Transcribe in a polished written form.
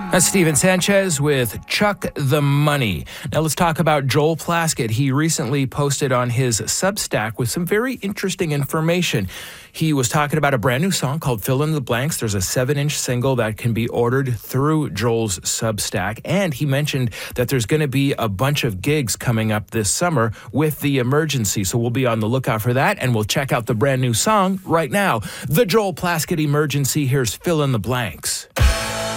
That's Steven Sanchez with Chuck the Money. Now let's talk about Joel Plaskett. He recently posted on his Substack with some very interesting information. He was talking about a brand new song called Fill in the Blanks. There's a 7-inch single that can be ordered through Joel's Substack. And he mentioned that there's going to be a bunch of gigs coming up this summer with The Emergency. So we'll be on the lookout for that, and we'll check out the brand new song right now. The Joel Plaskett Emergency. Here's Fill in the Blanks.